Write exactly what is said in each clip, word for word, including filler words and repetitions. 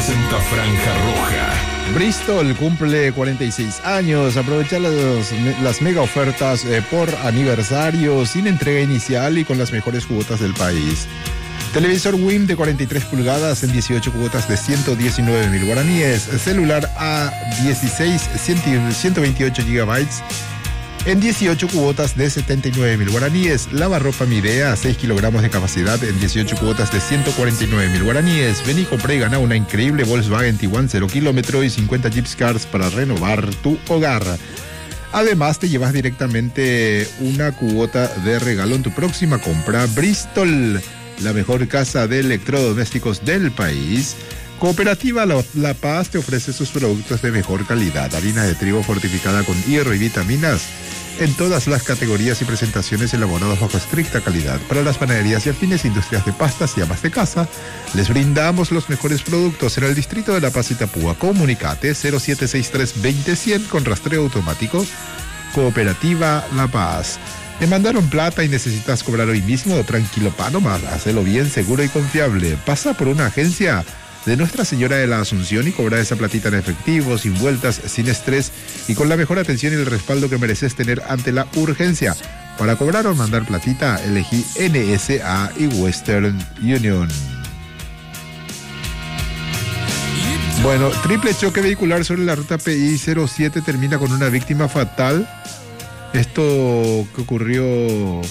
presenta Franja Roja. Bristol cumple cuarenta y seis años. Aprovecha las, las mega ofertas eh, por aniversario, sin entrega inicial y con las mejores cuotas del país. Televisor W I M de cuarenta y tres pulgadas en dieciocho cuotas de ciento diecinueve mil guaraníes. Celular A dieciséis, ciento veintiocho gigabytes en dieciocho cuotas de setenta y nueve mil guaraníes. Lavarropa Midea, seis kilogramos de capacidad en dieciocho cuotas de ciento cuarenta y nueve mil guaraníes. Ven y compra y gana una increíble Volkswagen Tiguan cero kilómetro y cincuenta Jeep Cars para renovar tu hogar. Además, te llevas directamente una cuota de regalo en tu próxima compra. Bristol, la mejor casa de electrodomésticos del país. Cooperativa La, La Paz te ofrece sus productos de mejor calidad. Harina de trigo fortificada con hierro y vitaminas en todas las categorías y presentaciones, elaborados bajo estricta calidad. Para las panaderías y afines, industrias de pastas y amas de casa, les brindamos los mejores productos en el distrito de La Paz y Tapúa. Comunicate cero siete seis tres veinte cien con rastreo automático. Cooperativa La Paz. ¿Te mandaron plata y necesitas cobrar hoy mismo? Tranquilo, pa, nomás, hazlo bien, seguro y confiable. Pasa por una agencia de Nuestra Señora de la Asunción y cobra esa platita en efectivo, sin vueltas, sin estrés y con la mejor atención y el respaldo que mereces tener ante la urgencia. Para cobrar o mandar platita, elegí N S A y Western Union. Bueno, triple choque vehicular sobre la ruta P I cero siete termina con una víctima fatal. Esto que ocurrió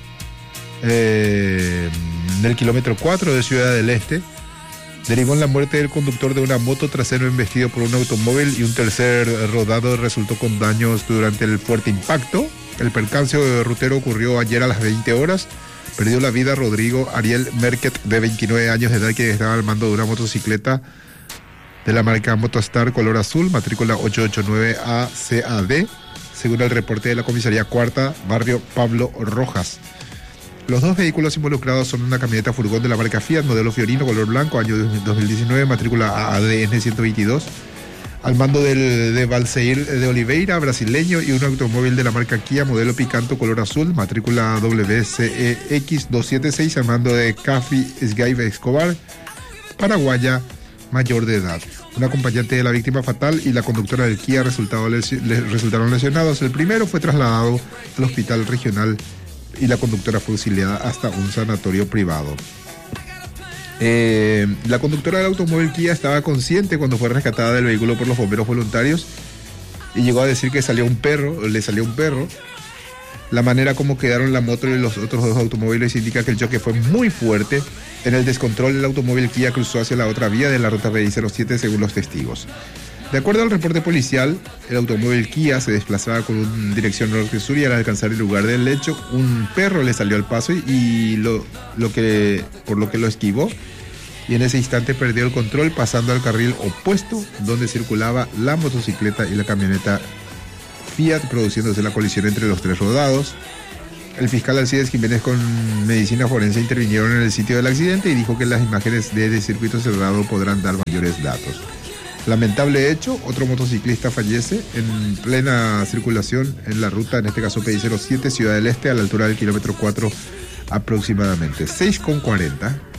eh, en el kilómetro cuatro de Ciudad del Este derivó en la muerte del conductor de una moto tras ser embestido por un automóvil, y un tercer rodado resultó con daños durante el fuerte impacto. El percance rutero ocurrió ayer a las veinte horas. Perdió la vida Rodrigo Ariel Merket, de veintinueve años de edad, que estaba al mando de una motocicleta de la marca Motostar color azul, matrícula ocho ocho nueve A C A D, según el reporte de la comisaría cuarta, barrio Pablo Rojas. Los dos vehículos involucrados son una camioneta furgón de la marca Fiat, modelo Fiorino, color blanco, año dos mil diecinueve, matrícula A D N ciento veintidós, al mando del, de Valseir de Oliveira, brasileño, y un automóvil de la marca Kia, modelo Picanto, color azul, matrícula W C E X doscientos setenta y seis, al mando de Cafi Sgaive Escobar, paraguaya, mayor de edad. Un acompañante de la víctima fatal y la conductora del Kia resultado lesi- le, resultaron lesionados. El primero fue trasladado al hospital regional y la conductora fue auxiliada hasta un sanatorio privado. Eh, la conductora del automóvil Kia estaba consciente cuando fue rescatada del vehículo por los bomberos voluntarios y llegó a decir que salió un perro, le salió un perro. La manera como quedaron la moto y los otros dos automóviles indica que el choque fue muy fuerte. En el descontrol, el automóvil Kia cruzó hacia la otra vía de la ruta P I cero siete, según los testigos. De acuerdo al reporte policial, el automóvil Kia se desplazaba con una dirección norte-sur y al alcanzar el lugar del hecho, un perro le salió al paso y, y lo, lo que, por lo que lo esquivó, y en ese instante perdió el control, pasando al carril opuesto donde circulaba la motocicleta y la camioneta Fiat, produciéndose la colisión entre los tres rodados. El fiscal Alcides Jiménez con medicina forense intervinieron en el sitio del accidente y dijo que las imágenes de circuito cerrado podrán dar mayores datos. Lamentable hecho, otro motociclista fallece en plena circulación en la ruta, en este caso P I cero siete, Ciudad del Este, a la altura del kilómetro cuatro aproximadamente. seis con cuarenta.